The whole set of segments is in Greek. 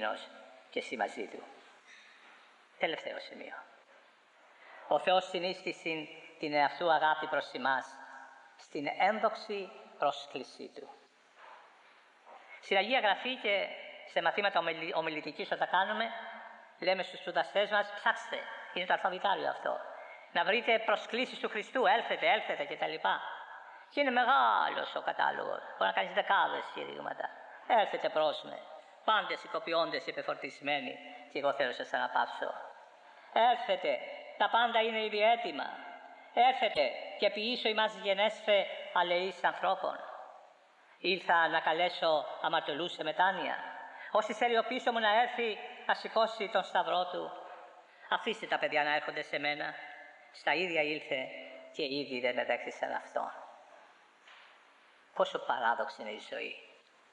εκείνος και εσύ μαζί του. Τελευταίο σημείο. Ο Θεός συνίστησε την εαυτού αγάπη προς εμάς στην ένδοξη πρόσκλησή Του. Στην Αγία Γραφή και σε μαθήματα ομιλητικής όταν κάνουμε, λέμε στους σπουδαστές μας, ψάξτε, είναι το αλφαβητάριο αυτό, να βρείτε προσκλήσεις του Χριστού, έλθετε κτλ. Και είναι μεγάλος ο κατάλογος, μπορεί να κάνεις δεκάδες κηρύγματα. Έλθετε προς με, πάντες οικοποιώντες υπεφορτισμένοι, και εγώ θέλω να σας αναπαύσω. Έλθετε, τα πάντα είναι ήδη έτοιμα. Έρθετε και ποιήσω ημάς γενέσθε αλεείς ανθρώπων. Ήλθα να καλέσω αμαρτωλούς σε μετάνοια. Όσοι θέλει ο πίσω μου να έρθει, να σηκώσει τον σταυρό του. Αφήστε τα παιδιά να έρχονται σε μένα. Στα ίδια ήλθε και ήδη δεν με δέχτησαν αυτόν. Πόσο παράδοξη είναι η ζωή.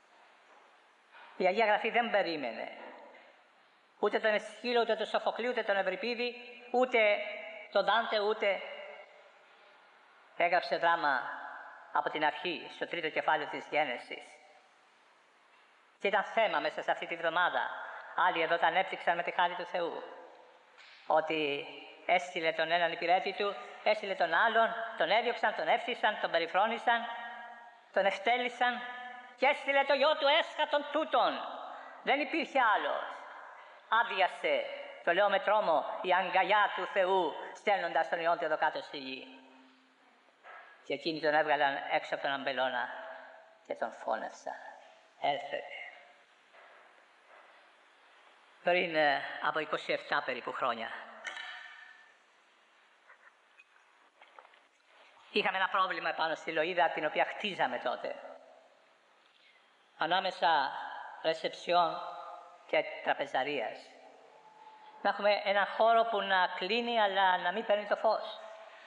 Η Αγία Γραφή δεν περίμενε ούτε τον Εσχύλο, ούτε τον Σοφοκλή, ούτε τον Ευρυπίδη, ούτε τον Δάντε, ούτε έγραψε δράμα από την αρχή, στο τρίτο κεφάλαιο της Γένεσης. Και ήταν θέμα μέσα σε αυτή τη βδομάδα. Άλλοι εδώ τα ανέπτυξαν με τη χάρη του Θεού. Ότι έστειλε τον έναν υπηρέτη του, έστειλε τον άλλον, τον έδιωξαν, τον εύθυσαν, τον περιφρόνησαν, τον ευτέλισαν και έστειλε το γιο του έσχατον τούτον. Δεν υπήρχε άλλος. Άδειασε, το λέω με τρόμο, η αγκαλιά του Θεού στέλνοντας τον Υιόν του εδώ κάτω στη γη. Και εκείνοι τον έβγαλαν έξω από τον αμπελώνα και τον φώνευσαν. Έλθετε. Πριν από 27 περίπου χρόνια είχαμε ένα πρόβλημα πάνω στη Λοΐδα, την οποία χτίζαμε τότε. Ανάμεσα ρεσεψιόν και τραπεζαρίας. Να έχουμε έναν χώρο που να κλείνει αλλά να μην παίρνει το φως.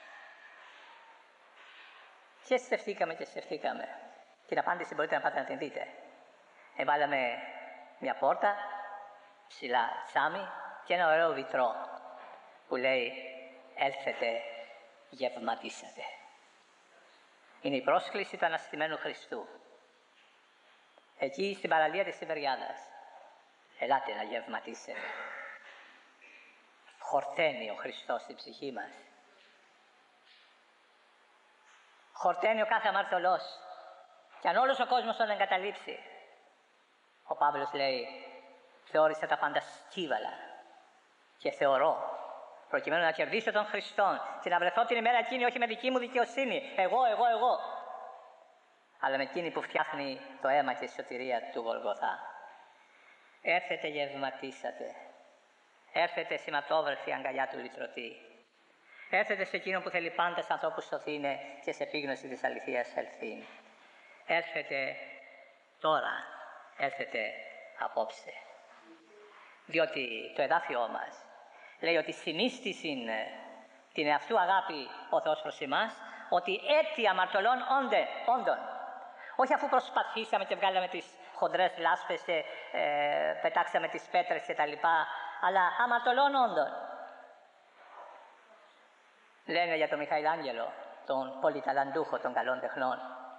Και σκεφτήκαμε. Την απάντηση μπορείτε να πάτε να την δείτε. Εβάλαμε μια πόρτα, ψηλά τσάμι και ένα ωραίο βιτρό που λέει «Έλθετε, γευματίσατε». Είναι η πρόσκληση του Αναστημένου Χριστού. Εκεί στην παραλία της Σιβεριάδας. Ελάτε να γευματίσετε. Χορταίνει ο Χριστός στην ψυχή μας. Χορταίνει ο κάθε αμαρτωλός. Και αν όλος ο κόσμος τον εγκαταλείψει, ο Παύλος λέει, θεώρησα τα πάντα σκύβαλα και θεωρώ, προκειμένου να κερδίσω τον Χριστόν και να βρεθώ την ημέρα εκείνη όχι με δική μου δικαιοσύνη, εγώ, αλλά με εκείνη που φτιάχνει το αίμα και η σωτηρία του Γολγοθά. Έρθετε γευματίσατε. Έρθετε σηματόβρεφη αγκαλιά του λυτρωτή. Έρθετε σε εκείνον που θέλει πάντα στους ανθρώπους σωθήνε και σε επίγνωση της αληθείας ελθήν. Έρθετε τώρα. Έρθετε απόψε. Διότι το εδάφιό μας λέει ότι συνίστησιν την εαυτού αγάπη ο Θεός προς εμάς, ότι έτη αμαρτωλών όντων. Όχι αφού προσπαθήσαμε και βγάλαμε τις χοντρές λάσπες και πετάξαμε τις πέτρες και τα λοιπά, αλλά αμαρτωλών όντων. Λένε για τον Μιχαηλάγγελο, τον πολυταλαντούχο των καλών τεχνών,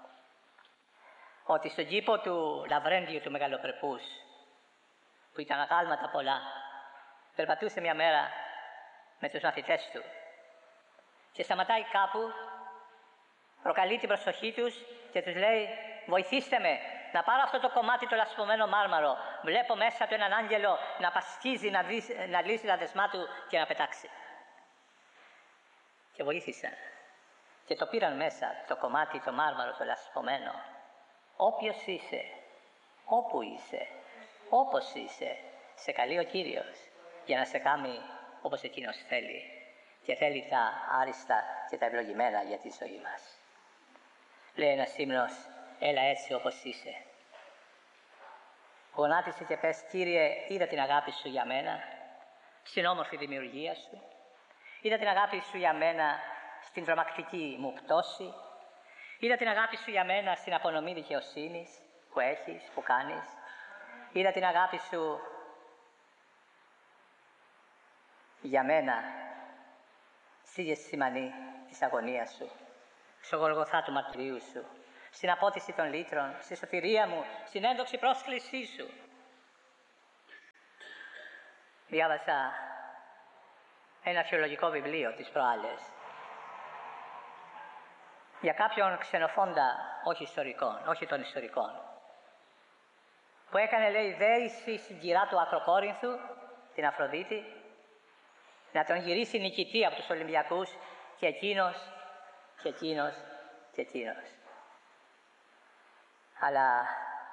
ότι στον κήπο του Λαβρέντιου του Μεγαλοπρεπούς, που ήταν αγάλματα πολλά, περπατούσε μια μέρα με τους μαθητές του και σταματάει κάπου, προκαλεί την προσοχή τους και τους λέει «Βοηθήστε με να πάρω αυτό το κομμάτι το λασπωμένο μάρμαρο. Βλέπω μέσα του έναν άγγελο να πασχίζει, να λύσει τα δεσμά του και να πετάξει». Και βοήθησαν και το πήραν μέσα το κομμάτι το μάρμαρο το λασπωμένο. Όποιος είσαι, όπου είσαι, όπως είσαι, σε καλεί ο Κύριος για να σε κάνει όπως εκείνος θέλει και θέλει τα άριστα και τα ευλογημένα για τη ζωή μας. Λέει ένας ύμνος, έλα έτσι όπως είσαι. Γονάτισε και πες, Κύριε, είδα την αγάπη σου για μένα στην όμορφη δημιουργία σου, είδα την αγάπη σου για μένα στην τρομακτική μου πτώση, είδα την αγάπη σου για μένα στην απονομή δικαιοσύνης που έχεις, που κάνεις, είδα την αγάπη σου για μένα στη γεσιμανή της αγωνίας σου, στο Γολγοθά του μαρτυρίου σου, στην απότιση των λύτρων, στη σωτηρία μου, στην ένδοξη πρόσκλησή σου. Διάβασα ένα αρχαιολογικό βιβλίο τις προάλλες για κάποιον ξενοφόντα, όχι των ιστορικών, που έκανε, λέει, δέηση στην κυρά του Ακροκόρινθου, την Αφροδίτη, να τον γυρίσει νικητή από τους Ολυμπιακούς και εκείνος. Αλλά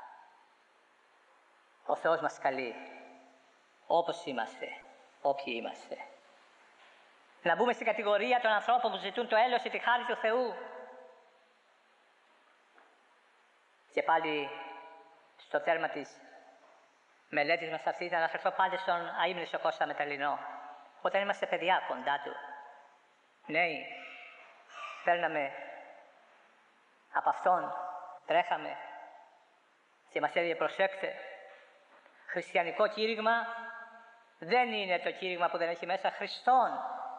ο Θεός μας καλεί, όπως είμαστε, όποιοι είμαστε, να μπούμε στην κατηγορία των ανθρώπων που ζητούν το έλεος και τη χάρη του Θεού. Και πάλι στο τέρμα της μελέτης μας αυτή θα αναφερθώ πάλι στον αείμνηστο Κώστα Μεταλλινό. Όταν είμαστε παιδιά κοντά του, νέοι, παίρναμε από αυτόν, τρέχαμε και μας έδινε, προσέξτε, χριστιανικό κήρυγμα δεν είναι το κήρυγμα που δεν έχει μέσα Χριστόν.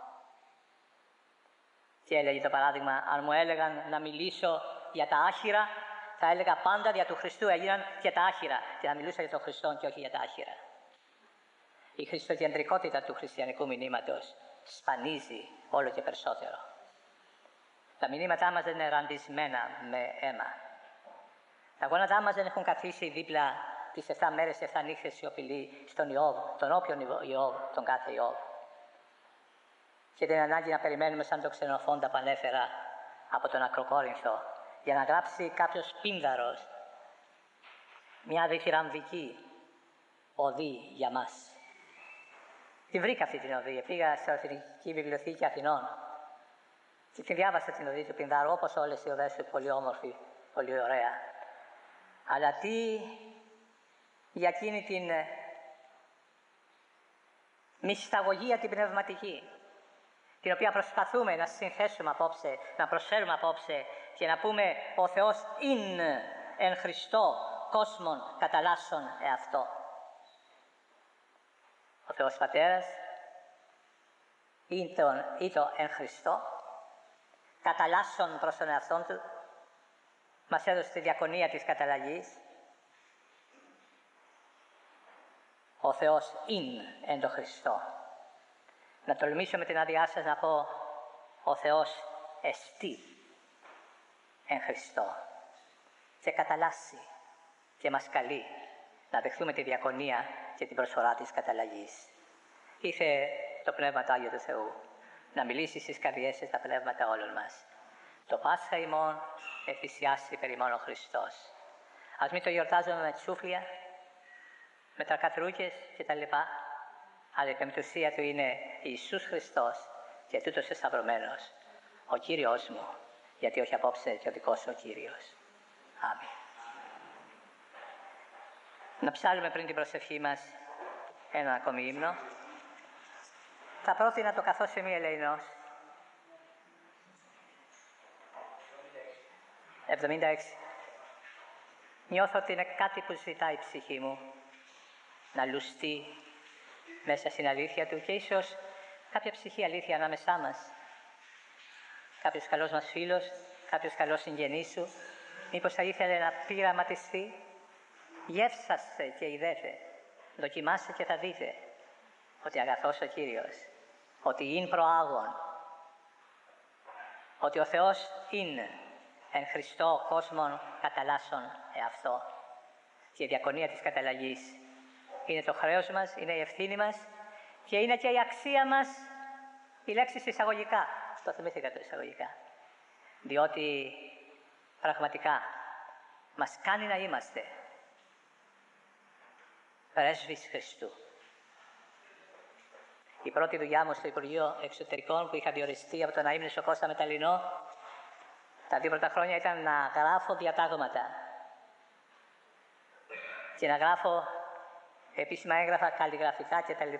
Και έλεγε το παράδειγμα, αν μου έλεγαν να μιλήσω για τα άχυρα, θα έλεγα πάντα για του Χριστού έγιναν και τα άχυρα, και θα μιλούσα για τον Χριστό και όχι για τα άχυρα. Η χριστοκεντρικότητα του χριστιανικού μηνύματος σπανίζει όλο και περισσότερο. Τα μηνύματά μας δεν είναι ραντισμένα με αίμα. Τα γόνατά μας δεν έχουν καθίσει δίπλα τις 7 μέρες και 7 νύχτες σιωπηλοί στον Ιώβ, τον όποιον Ιώβ, τον κάθε Ιώβ. Και την ανάγκη να περιμένουμε σαν το ξενοφόντα που ανέφερα από τον Ακροκόρινθο, για να γράψει κάποιος Πίνδαρος μια διθυραμβική οδή για μας. Τη βρήκα αυτή την οδή, πήγα στην Εθνική Βιβλιοθήκη Αθηνών και τη διάβασα την οδή του Πινδάρου, όπως όλες οι οδές του, πολύ όμορφη, πολύ ωραία. Αλλά τι για εκείνη την μυσταγωγία την πνευματική, την οποία προσπαθούμε να συνθέσουμε απόψε, να προσφέρουμε απόψε και να πούμε ο Θεός είναι εν Χριστώ κόσμον καταλάσσον εαυτό. Ο Θεός Πατέρας ήτο εν Χριστώ, καταλάσσον προς τον εαυτόν Του, μας έδωσε τη διακονία της καταλλαγής. Ο Θεός είναι εν το Χριστώ. Να τολμήσω με την άδειά σας να πω, ο Θεός εστί εν Χριστώ και καταλάσσει και μας καλεί να δεχθούμε τη διακονία και την προσφορά της καταλλαγής. Ήθε το Πνεύμα του Άγιου του Θεού να μιλήσει στις καρδιές και στα πνεύματα όλων μας. Το Πάσχα ημών εφησιάσει περί μόνο Χριστός. Ας μην το γιορτάζουμε με τσούφλια, με τρακατρούκες κτλ. Αλλά η πεμπτουσία του είναι Ιησούς Χριστός και τούτος εσταυρωμένος, ο Κύριος μου, γιατί όχι απόψε και ο δικός ο Κύριος. Αμήν. Να ψάλουμε πριν την προσευχή μας ένα ακόμη ύμνο. Θα πρότεινα το καθώς εμεί ελεηνός. 76. Νιώθω ότι είναι κάτι που ζητάει η ψυχή μου, να λουστεί μέσα στην αλήθεια Του και ίσως κάποια ψυχή αλήθεια ανάμεσά μας. Κάποιος καλός μας φίλος, κάποιος καλός συγγενής σου, μήπως θα ήθελε να πειραματιστεί. Γεύσαστε και ειδέτε, δοκιμάστε και θα δείτε ότι αγαθός ο Κύριος, ότι είναι προάγων, ότι ο Θεός είναι εν Χριστώ κόσμον καταλάσσον εαυτό. Και η διακονία της καταλλαγής είναι το χρέος μας, είναι η ευθύνη μας και είναι και η αξία μας, η λέξη εισαγωγικά. Το θυμήθηκα το εισαγωγικά. Διότι πραγματικά μας κάνει να είμαστε πρέσβεις Χριστού. Η πρώτη δουλειά μου στο Υπουργείο Εξωτερικών που είχα διοριστεί από τον αείμνηστο Κώστα Μεταλλινό, τα 2 πρώτα χρόνια ήταν να γράφω διατάγματα και να γράφω επίσημα έγγραφα καλλιγραφικά κτλ.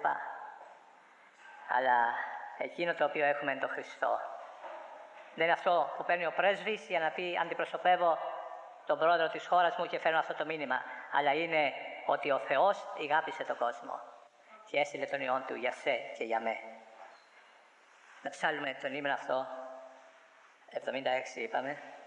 Αλλά εκείνο το οποίο έχουμε είναι το Χριστό. Δεν είναι αυτό που παίρνει ο πρέσβης για να πει αντιπροσωπεύω τον πρόεδρο της χώρας μου και φέρνω αυτό το μήνυμα. Αλλά είναι ότι ο Θεός αγάπησε τον κόσμο και έστειλε τον Υιόν Του για σε και για με. Να ψάλουμε τον ύμνο αυτό, 76 είπαμε.